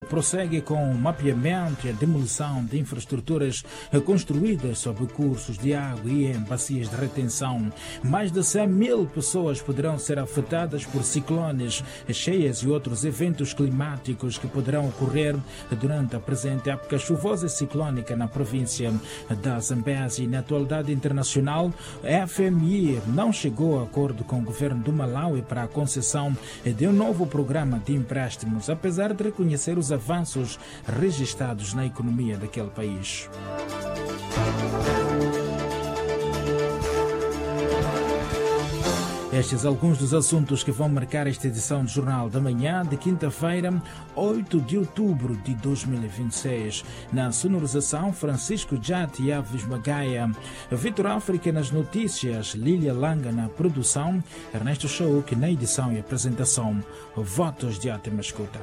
prossegue com o mapeamento e a demolição de infraestruturas construídas sob cursos de água e em bacias de retenção. Mais de 100 mil pessoas poderão ser afetadas por ciclones, cheias e outros eventos climáticos que poderão ocorrer durante a presente época chuvosa e ciclónica na província da Zambésia. E na atualidade internacional, a FMI não chegou a acordo com o governo do Malawi para a concessão de um novo programa de empréstimos, apesar de reconhecer os avanços registrados na economia daquele país. Estes alguns dos assuntos que vão marcar esta edição do Jornal da Manhã de quinta-feira, 8 de outubro de 2026. Na sonorização, Francisco Jati e Alves Magaia. Vitor África nas notícias, Lília Langa na produção, Ernesto Chauk na edição e apresentação. Votos de ótima escuta.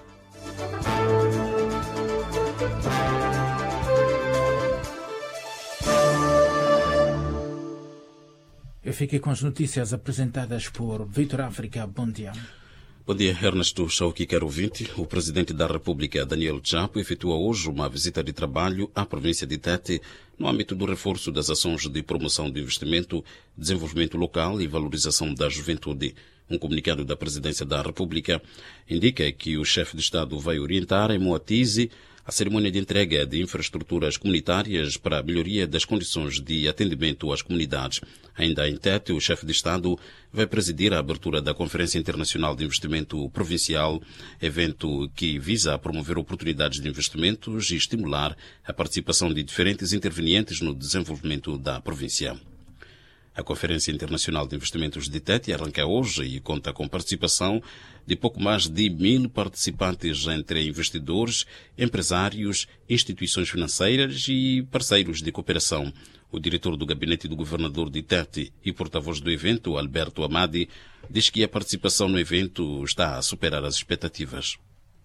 Eu fiquei com as notícias apresentadas por Vitor África. Bom dia. Bom dia, Ernesto Chauk, caro ouvinte. O Presidente da República, Daniel Chapo, efetua hoje uma visita de trabalho à província de Tete no âmbito do reforço das ações de promoção do investimento, desenvolvimento local e valorização da juventude. Um comunicado da Presidência da República indica que o chefe de Estado vai orientar em Moatize a cerimônia de entrega de infraestruturas comunitárias para a melhoria das condições de atendimento às comunidades. Ainda em Tete, o chefe de Estado vai presidir a abertura da Conferência Internacional de Investimento Provincial, evento que visa promover oportunidades de investimentos e estimular a participação de diferentes intervenientes no desenvolvimento da província. A Conferência Internacional de Investimentos de Tete arranca hoje e conta com participação de pouco mais de 1.000 participantes entre investidores, empresários, instituições financeiras e parceiros de cooperação. O diretor do gabinete do governador de Tete e porta-voz do evento, Alberto Amadi, diz que a participação no evento está a superar as expectativas.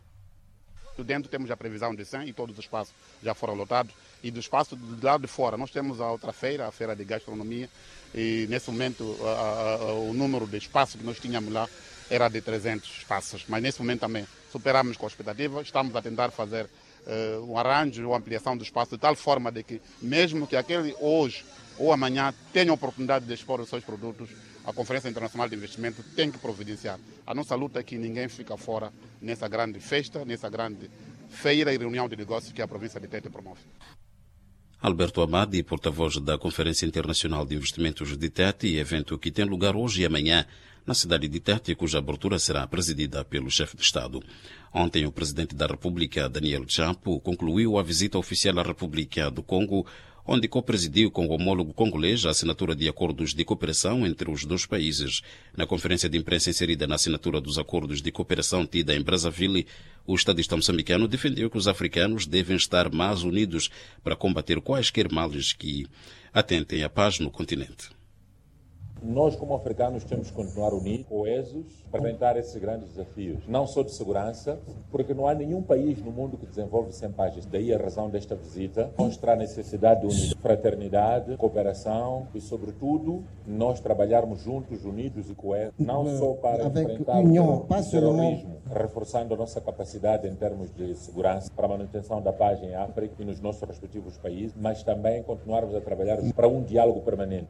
Dentro temos a previsão de 100 e todos os espaços já foram lotados. E do espaço do lado de fora nós temos a outra feira, a feira de gastronomia, e nesse momento o número de espaços que nós tínhamos lá era de 300 espaços, mas nesse momento também superamos com a expectativa. Estamos a tentar fazer um arranjo ou ampliação do espaço de tal forma de que mesmo que aquele hoje ou amanhã tenha a oportunidade de expor os seus produtos, a Conferência Internacional de Investimento tem que providenciar. A nossa luta é que ninguém fica fora nessa grande festa, nessa grande feira e reunião de negócios que a província de Tete promove. Alberto Amadi, porta-voz da Conferência Internacional de Investimentos de Tete, evento que tem lugar hoje e amanhã na cidade de Tete, cuja abertura será presidida pelo chefe de Estado. Ontem, o Presidente da República, Daniel Chapo, concluiu a visita oficial à República do Congo, onde co-presidiu com o homólogo congolês a assinatura de acordos de cooperação entre os dois países. Na conferência de imprensa inserida na assinatura dos acordos de cooperação tida em Brazzaville, o estadista moçambicano defendeu que os africanos devem estar mais unidos para combater quaisquer males que atentem à paz no continente. Nós, como africanos, temos que continuar unidos, coesos, para enfrentar esses grandes desafios. Não só de segurança, porque não há nenhum país no mundo que desenvolve sem paz. Daí a razão desta visita, mostrar a necessidade de unidade, fraternidade, cooperação e, sobretudo, nós trabalharmos juntos, unidos e coesos, não só para enfrentar o terrorismo, reforçando a nossa capacidade em termos de segurança para a manutenção da paz em África e nos nossos respectivos países, mas também continuarmos a trabalhar para um diálogo permanente.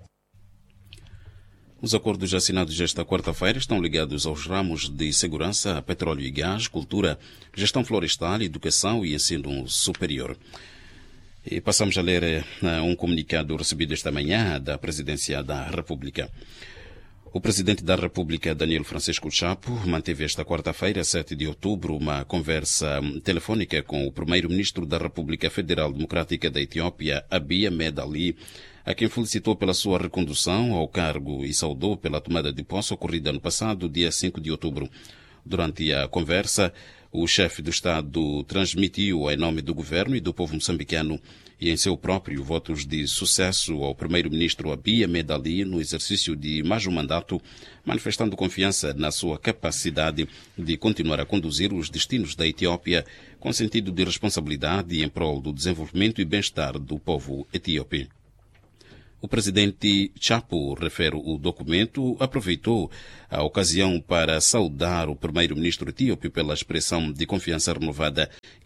Os acordos assinados esta quarta-feira estão ligados aos ramos de segurança, petróleo e gás, cultura, gestão florestal, educação e ensino superior. E passamos a ler um comunicado recebido esta manhã da Presidência da República. O Presidente da República, Daniel Francisco Chapo, manteve esta quarta-feira, 7 de outubro, uma conversa telefônica com o Primeiro-Ministro da República Federal Democrática da Etiópia, Abiy Ahmed Ali, a quem felicitou pela sua recondução ao cargo e saudou pela tomada de posse ocorrida no passado, dia 5 de outubro. Durante a conversa, o chefe do Estado transmitiu, em nome do governo e do povo moçambicano, e em seu próprio votos de sucesso ao primeiro-ministro Abiy Ahmed Ali no exercício de mais um mandato, manifestando confiança na sua capacidade de continuar a conduzir os destinos da Etiópia com sentido de responsabilidade e em prol do desenvolvimento e bem-estar do povo etíope. O presidente Chapo, refere o documento, aproveitou a ocasião para saudar o primeiro-ministro etíope pela expressão de confiança renovada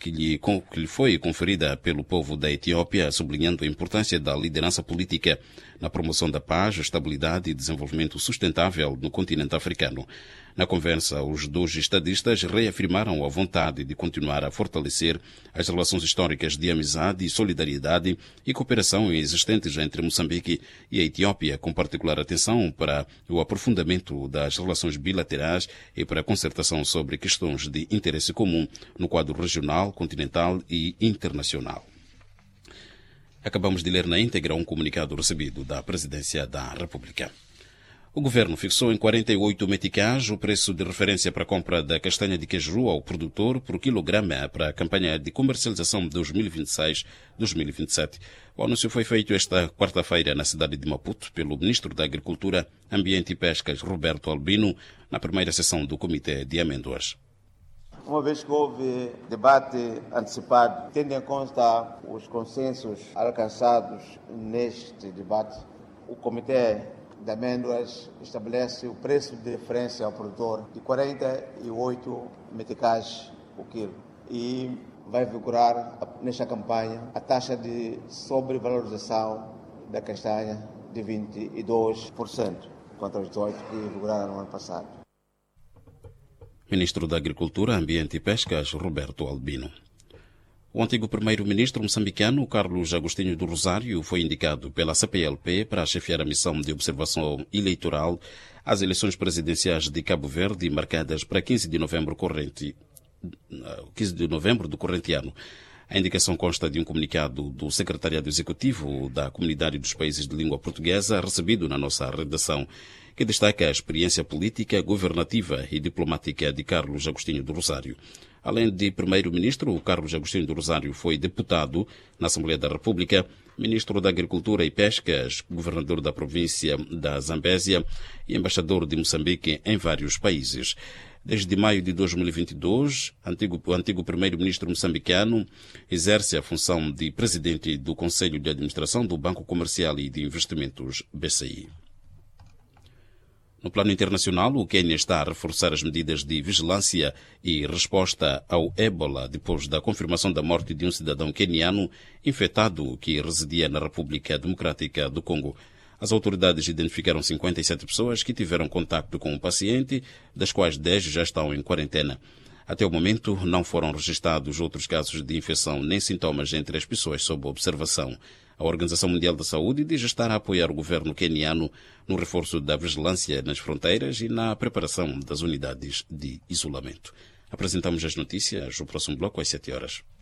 que lhe foi conferida pelo povo da Etiópia, sublinhando a importância da liderança política na promoção da paz, estabilidade e desenvolvimento sustentável no continente africano. Na conversa, os dois estadistas reafirmaram a vontade de continuar a fortalecer as relações históricas de amizade, solidariedade e cooperação existentes entre Moçambique e a Etiópia, com particular atenção para o aprofundamento das relações bilaterais e para a concertação sobre questões de interesse comum no quadro regional, continental e internacional. Acabamos de ler na íntegra um comunicado recebido da Presidência da República. O governo fixou em 48 meticais o preço de referência para a compra da castanha de queijo ao produtor por quilograma para a campanha de comercialização de 2026-2027. O anúncio foi feito esta quarta-feira na cidade de Maputo pelo Ministro da Agricultura, Ambiente e Pescas, Roberto Albino, na primeira sessão do Comitê de Amêndoas. Uma vez que houve debate antecipado, tendo em conta os consensos alcançados neste debate, o Comitê de Amêndoas estabelece o preço de referência ao produtor de 48 meticais por quilo e vai vigorar nesta campanha a taxa de sobrevalorização da castanha de 22%, contra os 18% que vigoraram no ano passado. Ministro da Agricultura, Ambiente e Pescas, Roberto Albino. O antigo primeiro-ministro moçambicano, Carlos Agostinho do Rosário, foi indicado pela CPLP para chefiar a missão de observação eleitoral às eleições presidenciais de Cabo Verde, marcadas para 15 de novembro do corrente ano. A indicação consta de um comunicado do Secretariado Executivo da Comunidade dos Países de Língua Portuguesa, recebido na nossa redação, que destaca a experiência política, governativa e diplomática de Carlos Agostinho do Rosário. Além de primeiro-ministro, Carlos Agostinho do Rosário foi deputado na Assembleia da República, ministro da Agricultura e Pescas, governador da província da Zambésia e embaixador de Moçambique em vários países. Desde maio de 2022, o antigo primeiro-ministro moçambicano exerce a função de presidente do Conselho de Administração do Banco Comercial e de Investimentos BCI. No plano internacional, o Quênia está a reforçar as medidas de vigilância e resposta ao ébola depois da confirmação da morte de um cidadão queniano infectado que residia na República Democrática do Congo. As autoridades identificaram 57 pessoas que tiveram contato com o paciente, das quais 10 já estão em quarentena. Até o momento, não foram registrados outros casos de infecção nem sintomas entre as pessoas sob observação. A Organização Mundial da Saúde diz estar a apoiar o governo queniano no reforço da vigilância nas fronteiras e na preparação das unidades de isolamento. Apresentamos as notícias no próximo bloco às 7 horas.